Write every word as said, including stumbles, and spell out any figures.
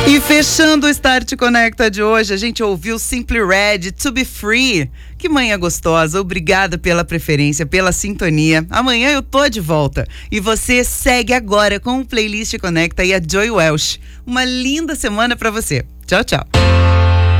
E fechando o Start Conecta de hoje, a gente ouviu Simply Red, To Be Free. Que manhã gostosa, obrigada pela preferência, pela sintonia. Amanhã eu tô de volta. E você segue agora com o Playlist Conecta e a Joy Welsh. Uma linda semana pra você. Tchau, tchau.